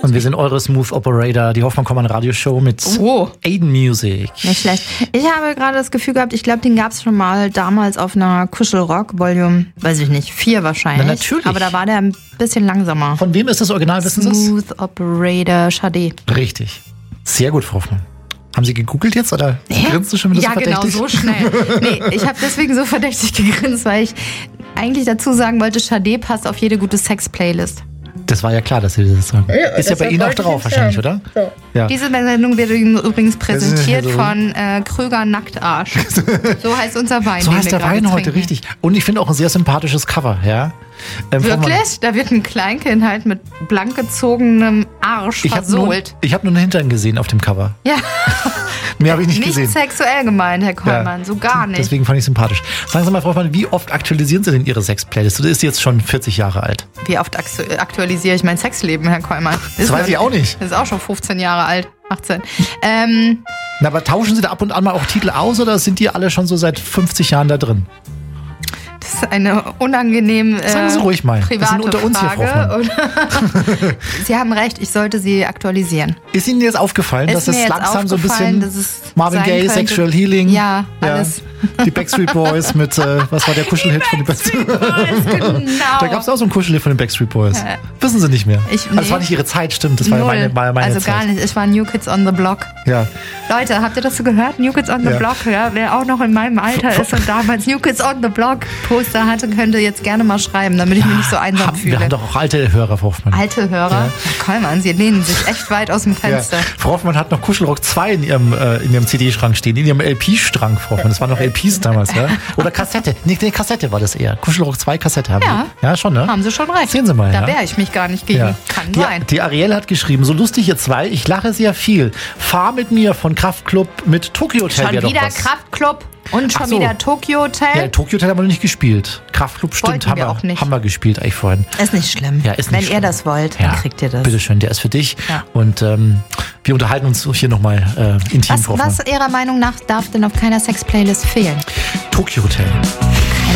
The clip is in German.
Und wir sind eure Smooth Operator, die Hoffmann-Kommand-Radio-Show mit Aiden Music. Nicht schlecht. Ich habe gerade das Gefühl gehabt, ich glaube, den gab es schon mal damals auf einer Kuschelrock, Volume, weiß ich nicht, 4 wahrscheinlich. Na, natürlich. Aber da war der ein bisschen langsamer. Von wem ist das Original, wissen Sie es? Smooth Operator Sade. Richtig. Sehr gut, Frau Hoffmann. Haben Sie gegoogelt jetzt oder grinst du schon wieder so verdächtig? Ja, genau, so schnell. Nee, ich habe deswegen so verdächtig gegrinst, weil ich eigentlich dazu sagen wollte, Sade passt auf jede gute Sex-Playlist. Das war ja klar, dass Sie das sagen. Ja, ist ja bei Ihnen auch drauf wahrscheinlich, oder? So. Ja. Diese Sendung wird übrigens präsentiert von Kröger Nacktarsch. So heißt unser Wein. So heißt der Wein heute, richtig. Und ich finde auch ein sehr sympathisches Cover, ja. Wirklich? Da wird ein Kleinkind halt mit blank gezogenem Arsch versohlt. Ich habe nur einen Hintern gesehen auf dem Cover. Ja. Mehr habe ich nicht gesehen. Nicht sexuell gemeint, Herr Kollmann, ja, so gar nicht. Deswegen fand ich sympathisch. Sagen Sie mal, Frau Hoffmann, wie oft aktualisieren Sie denn Ihre Sex-Playlist? Oder ist sie jetzt schon 40 Jahre alt? Wie oft aktualisiere ich mein Sexleben, Herr Kollmann? Das weiß ich auch nicht. Das ist auch schon 15 Jahre alt, 18. Na, aber tauschen Sie da ab und an mal auch Titel aus oder sind die alle schon so seit 50 Jahren da drin? Das ist eine unangenehm sagen Sie ruhig mal. Private das sind unter uns Frage. Hier, Sie haben recht, ich sollte sie aktualisieren. Ist Ihnen jetzt aufgefallen, dass es langsam so ein bisschen Marvin Gaye, könnte. Sexual Healing? Ja, alles. Die Backstreet Boys mit, was war der Kuschelhit von den Backstreet Boys? Genau. Da gab es auch so einen Kuschelhit von den Backstreet Boys. Wissen Sie nicht mehr? Das war nicht Ihre Zeit, stimmt. Das war meine also Zeit. Gar nicht. Ich war New Kids on the Block. Ja. Leute, habt ihr das so gehört? New Kids on the Block. Ja, wer auch noch in meinem Alter ist und damals New Kids on the Block Poster hatte, könnte jetzt gerne mal schreiben, damit ich mich nicht so einsam fühle. Wir haben doch auch alte Hörer, Frau Hoffmann. Alte Hörer? Ja. Kollmann, Sie lehnen sich echt weit aus dem Fenster. Ja. Frau Hoffmann hat noch Kuschelrock 2 in ihrem CD-Schrank stehen, in ihrem LP-Strang, Frau Hoffmann. Das waren noch LPs damals, ja? Oder Kassette. Nee, Kassette war das eher. Kuschelrock 2 Kassette haben Sie. Ja, schon, ne? Haben Sie schon recht. Sehen Sie mal, da wehre ich mich gar nicht gegen. Ja. Kann sein. Die Ariel hat geschrieben, so lustig ihr zwei, ich lache sehr viel. Fahr mit mir von Kraftklub mit Tokyo Hotel. Schon wieder Kraftklub? Und schon wieder Tokyo Hotel? Ja, Tokyo Hotel haben wir noch nicht gespielt. Kraftklub stimmt, haben wir gespielt eigentlich vorhin. Ist nicht schlimm. Ja, ist nicht Wenn schlimm. ihr das wollt, dann kriegt ihr das. Bitteschön, der ist für dich. Ja. Und wir unterhalten uns hier nochmal intim drauf. Was Ihrer Meinung nach darf denn auf keiner Sex-Playlist fehlen? Tokyo Hotel.